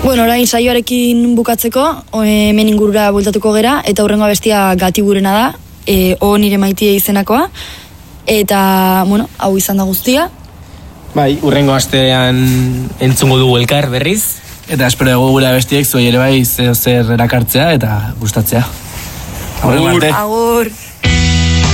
Bueno, orain saioarekin bukatzeko, hemen ingurura bueltatuko gera, eta hurrengo abestia Gatiburena da, nire maitie izenakoa, eta, bueno, hau izan da guztia. Bai, hurrengo astean entzungo dugu elkar berriz. Eta espero dugu gure abestiek zuei ere bai zer erakartzea eta gustatzea. Agur. Agur.